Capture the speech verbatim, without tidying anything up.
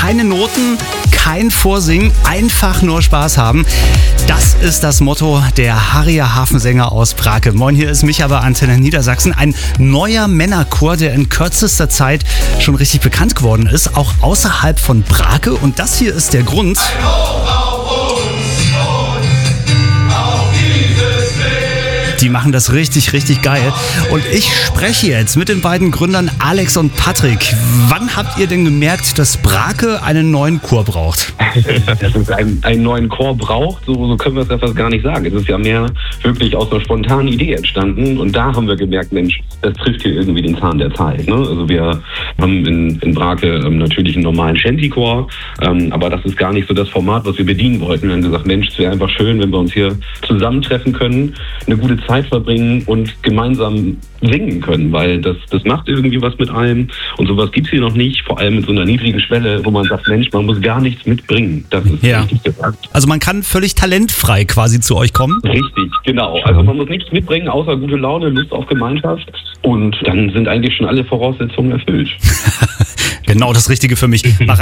keine Noten, kein Vorsingen, einfach nur Spaß haben. Das ist das Motto der Harrier Hafensänger aus Brake. Moin, hier ist Micha bei Antenne Niedersachsen. Ein neuer Männerchor, der in kürzester Zeit schon richtig bekannt geworden ist, auch außerhalb von Brake. Und das hier ist der Grund. Die machen das richtig, richtig geil. Und ich spreche jetzt mit den beiden Gründern Alex und Patrick. Wann habt ihr denn gemerkt, dass Brake einen neuen Chor braucht? Dass es einen, einen neuen Chor braucht, so, so können wir es ja fast gar nicht sagen. Es ist ja mehr wirklich aus einer spontanen Idee entstanden. Und da haben wir gemerkt, Mensch, das trifft hier irgendwie den Zahn der Zeit. Ne? Also wir haben in, in Brake ähm, natürlich einen normalen Shanty-Chor, ähm, aber das ist gar nicht so das Format, was wir bedienen wollten. Wir haben gesagt, Mensch, es wäre einfach schön, wenn wir uns hier zusammentreffen können, eine gute Zeit verbringen und gemeinsam singen können, weil das, das macht irgendwie was mit einem und sowas gibt's hier noch nicht, vor allem mit so einer niedrigen Schwelle, wo man sagt, Mensch, man muss gar nichts mitbringen. Das ist ja richtig gesagt. Also man kann völlig talentfrei quasi zu euch kommen? Richtig, genau. Also man muss nichts mitbringen, außer gute Laune, Lust auf Gemeinschaft und dann sind eigentlich schon alle Voraussetzungen erfüllt. Genau das Richtige für mich.